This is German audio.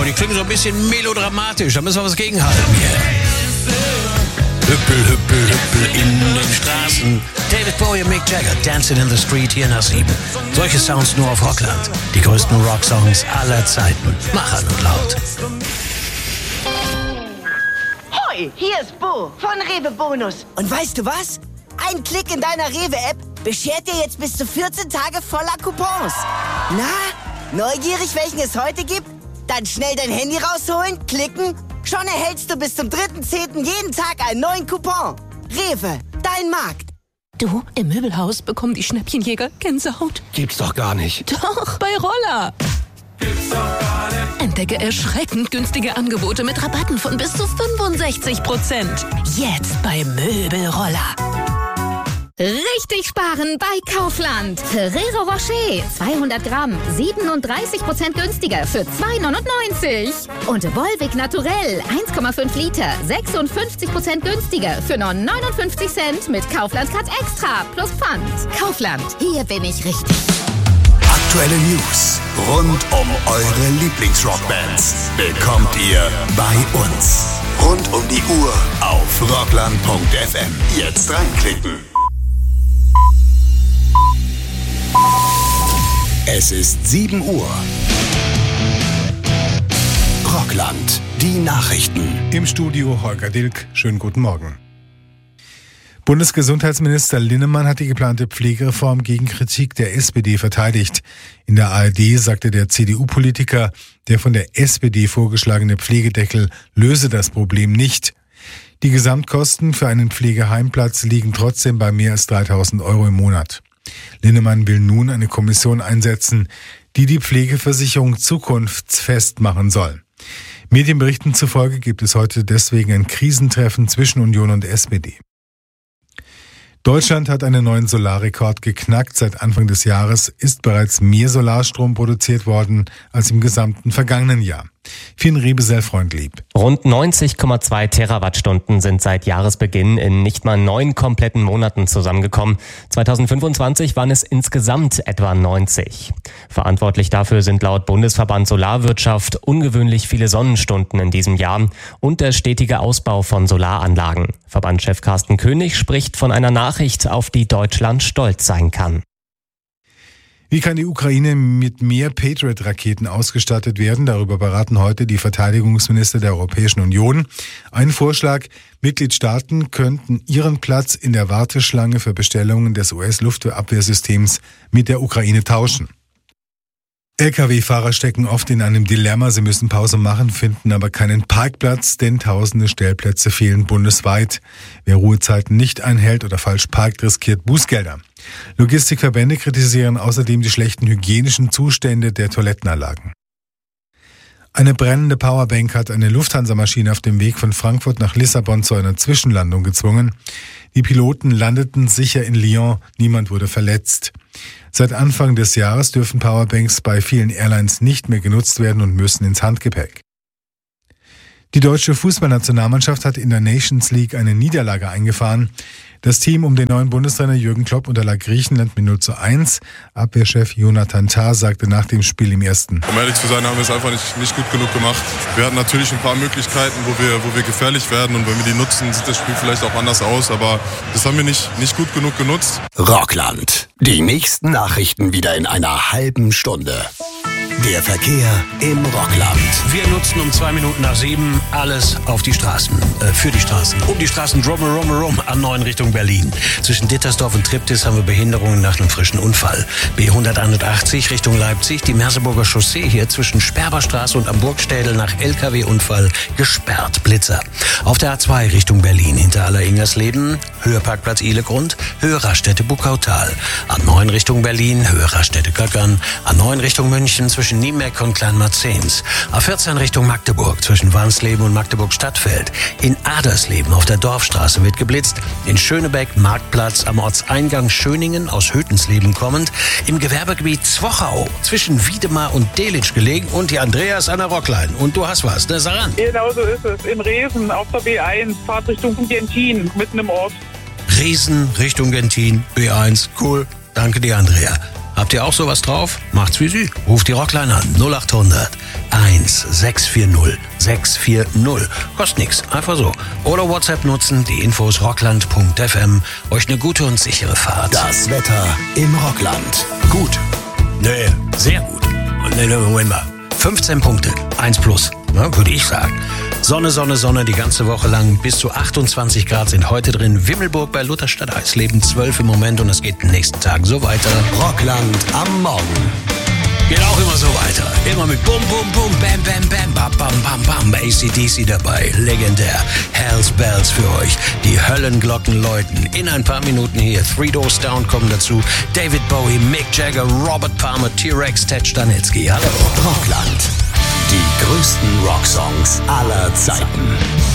aber die klingen so ein bisschen melodramatisch. Da müssen wir was gegenhalten hier. Hüppel, hüppel, hüppel in den Straßen. David Bowie und Mick Jagger, Dancing in the Street, hier nach 7. Solche Sounds nur auf Rockland. Die größten Rocksongs aller Zeiten. Machern und laut. Hoi, hier ist Bo von Rewe Bonus. Und weißt du was? Ein Klick in deiner Rewe-App beschert dir jetzt bis zu 14 Tage voller Coupons. Na, neugierig, welchen es heute gibt? Dann schnell dein Handy rausholen, klicken. Schon erhältst du bis zum 3.10. jeden Tag einen neuen Coupon. Rewe, dein Markt. Du, im Möbelhaus bekommen die Schnäppchenjäger Gänsehaut. Gibt's doch gar nicht. Doch, bei Roller. Gibt's doch gar nicht. Entdecke erschreckend günstige Angebote mit Rabatten von bis zu 65%. Jetzt bei Möbelroller. Richtig sparen bei Kaufland. Ferrero Rocher, 200 Gramm, 37% günstiger für 2,99. Und Volvic Naturell, 1,5 Liter, 56% günstiger für nur 59 Cent mit Kaufland Cut Extra plus Pfand. Kaufland, hier bin ich richtig. Aktuelle News rund um eure Lieblingsrockbands bekommt ihr bei uns. Rund um die Uhr auf rockland.fm. Jetzt reinklicken. Es ist 7 Uhr. Rockland, die Nachrichten. Im Studio Holger Dilk. Schönen guten Morgen. Bundesgesundheitsminister Linnemann hat die geplante Pflegereform gegen Kritik der SPD verteidigt. In der ARD sagte der CDU-Politiker, der von der SPD vorgeschlagene Pflegedeckel löse das Problem nicht. Die Gesamtkosten für einen Pflegeheimplatz liegen trotzdem bei mehr als 3.000 Euro im Monat. Linnemann will nun eine Kommission einsetzen, die die Pflegeversicherung zukunftsfest machen soll. Medienberichten zufolge gibt es heute deswegen ein Krisentreffen zwischen Union und SPD. Deutschland hat einen neuen Solarrekord geknackt. Seit Anfang des Jahres ist bereits mehr Solarstrom produziert worden als im gesamten vergangenen Jahr. Finn Rebesell-Freund lieb. Rund 90,2 Terawattstunden sind seit Jahresbeginn in nicht mal 9 kompletten Monaten zusammengekommen. 2025 waren es insgesamt etwa 90. Verantwortlich dafür sind laut Bundesverband Solarwirtschaft ungewöhnlich viele Sonnenstunden in diesem Jahr und der stetige Ausbau von Solaranlagen. Verbandschef Carsten König spricht von einer Nachricht, auf die Deutschland stolz sein kann. Wie kann die Ukraine mit mehr Patriot-Raketen ausgestattet werden? Darüber beraten heute die Verteidigungsminister der Europäischen Union. Ein Vorschlag: Mitgliedstaaten könnten ihren Platz in der Warteschlange für Bestellungen des US-Luftabwehrsystems mit der Ukraine tauschen. Lkw-Fahrer stecken oft in einem Dilemma. Sie müssen Pause machen, finden aber keinen Parkplatz, denn tausende Stellplätze fehlen bundesweit. Wer Ruhezeiten nicht einhält oder falsch parkt, riskiert Bußgelder. Logistikverbände kritisieren außerdem die schlechten hygienischen Zustände der Toilettenanlagen. Eine brennende Powerbank hat eine Lufthansa-Maschine auf dem Weg von Frankfurt nach Lissabon zu einer Zwischenlandung gezwungen. Die Piloten landeten sicher in Lyon, niemand wurde verletzt. Seit Anfang des Jahres dürfen Powerbanks bei vielen Airlines nicht mehr genutzt werden und müssen ins Handgepäck. Die deutsche Fußballnationalmannschaft hat in der Nations League eine Niederlage eingefahren. Das Team um den neuen Bundestrainer Jürgen Klopp unterlag Griechenland mit 0:1. Abwehrchef Jonathan Tah sagte nach dem Spiel im ersten: Um ehrlich zu sein, haben wir es einfach nicht gut genug gemacht. Wir hatten natürlich ein paar Möglichkeiten, wo wir gefährlich werden, und wenn wir die nutzen, sieht das Spiel vielleicht auch anders aus, aber das haben wir nicht gut genug genutzt. Rockland. Die nächsten Nachrichten wieder in einer halben Stunde. Der Verkehr im Rockland. Wir nutzen um 7:02 alles auf die Straßen, für die Straßen. Um die Straßen drumherum A9 Richtung Berlin. Zwischen Dittersdorf und Triptis haben wir Behinderungen nach einem frischen Unfall. B181 Richtung Leipzig, die Merseburger Chaussee hier zwischen Sperberstraße und am Burgstädel nach LKW-Unfall gesperrt. Blitzer. Auf der A2 Richtung Berlin hinter Alleringersleben, Höhe Parkplatz Ihlegrund, Höhe Raststätte Buckautal. A9 Richtung Berlin, Höhe Raststätte Köckern. A9 Richtung München zwischen Niemeck und Kleinmarzens. A14 Richtung Magdeburg zwischen Wansleben und Magdeburg-Stadtfeld. In Adersleben auf der Dorfstraße wird geblitzt. In Schönebeck Marktplatz am Ortseingang Schöningen aus Hötensleben kommend. Im Gewerbegebiet Zwochau zwischen Wiedemar und Delitzsch gelegen. Und die Andreas an der Rockline. Und du hast was, ne Saran? Genau so ist es. In Resen auf der B1, Fahrt Richtung Gentin, mitten im Ort. Resen Richtung Gentin, B1, cool. Danke dir, Andrea. Habt ihr auch sowas drauf? Macht's wie Sie. Ruft die Rockline an. 0800 640 640. Kostet nichts, einfach so. Oder WhatsApp nutzen, die Infos rockland.fm. Euch eine gute und sichere Fahrt. Das Wetter im Rockland. Gut. Nee, sehr gut. Nee, Moment mal. 15 Punkte, 1+, ne, würde ich sagen. Sonne, Sonne, Sonne die ganze Woche lang. Bis zu 28 Grad sind heute drin. Wimmelburg bei Lutherstadt Eisleben 12 im Moment und es geht in den nächsten Tagen so weiter. Rockland am Morgen. Geht auch immer so weiter. Immer mit Bum, Bum, Bum, Bam, Bam, Bam, Bam, Bam, Bam, Bam. AC/DC dabei. Legendär. Hells Bells für euch. Die Höllenglocken läuten. In ein paar Minuten hier. Three Doors Down kommen dazu. David Bowie, Mick Jagger, Robert Palmer, T-Rex, Ted Stanitzky. Hallo. Rockland. Die größten Rocksongs aller Zeiten.